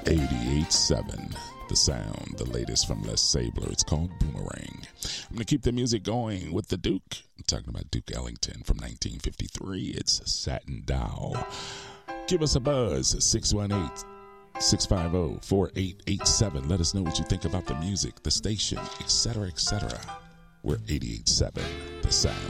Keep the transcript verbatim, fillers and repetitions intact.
eighty-eight seven, the sound, the latest from Les Sabler. It's called Boomerang. I'm going to keep the music going with the Duke. I'm talking about Duke Ellington from nineteen fifty-three. It's Satin Doll. Give us a buzz, six one eight, six five zero, four eight eight seven. Let us know what you think about the music, the station, et cetera, et cetera. We're eighty-eight seven, the sound.